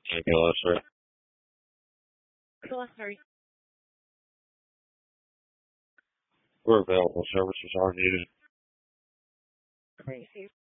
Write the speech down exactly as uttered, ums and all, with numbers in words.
Hello, sir. Hello, sorry. We're available. Services are needed. Great.